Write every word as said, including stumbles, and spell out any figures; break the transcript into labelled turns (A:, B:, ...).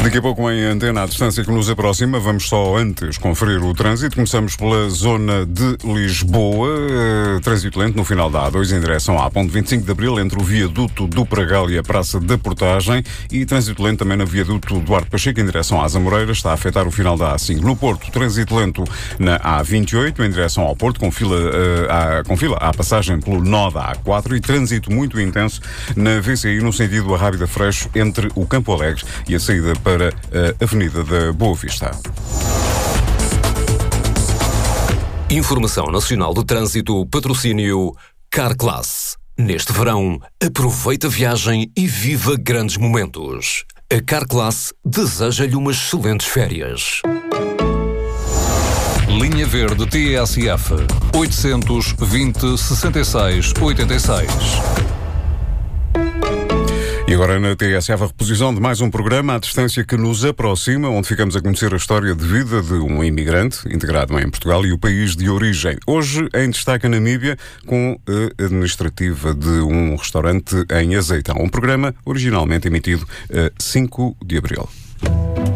A: Daqui a pouco em antena, à distância que nos aproxima, vamos só antes conferir o trânsito. Começamos pela zona de Lisboa, uh, trânsito lento no final da A dois em direção à ponte vinte e cinco de Abril, entre o viaduto do Pragal e a Praça da Portagem, e trânsito lento também no viaduto Duarte Pacheco em direção às Amoreiras, está a afetar o final da A cinco. No Porto, trânsito lento na A vinte e oito em direção ao Porto, com fila, uh, à, com fila à passagem pelo nó da A quatro, e trânsito muito intenso na V C I no sentido Arrábida Freixo, entre o Campo Alegre e a saída para a Avenida da Boa Vista.
B: Informação Nacional do Trânsito, patrocínio Carclass. Neste verão, aproveita a viagem e viva grandes momentos. A Carclass deseja-lhe umas excelentes férias.
C: Linha Verde T S F oitocentos, vinte, sessenta e seis, oitenta e seis.
A: E agora na T S F a reposição de mais um programa à distância que nos aproxima, onde ficamos a conhecer a história de vida de um imigrante integrado em Portugal e o país de origem. Hoje em destaque a Namíbia, com a administrativa de um restaurante em Azeitão. Um programa originalmente emitido a cinco de abril.